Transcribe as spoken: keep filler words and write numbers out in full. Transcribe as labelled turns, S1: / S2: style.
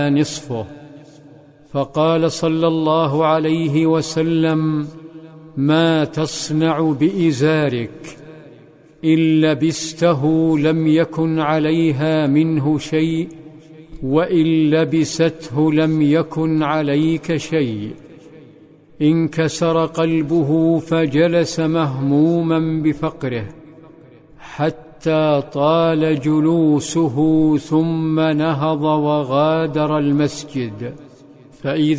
S1: نصفه. فقال صلى الله عليه وسلم: ما تصنع بإزارك؟ إن لبسته لم يكن عليها منه شيء، وإن لبسته لم يكن عليك شيء. انكسر قلبه فجلس مهموما بفقره حتى طال جلوسه، ثم نهض وغادر المسجد. فإذا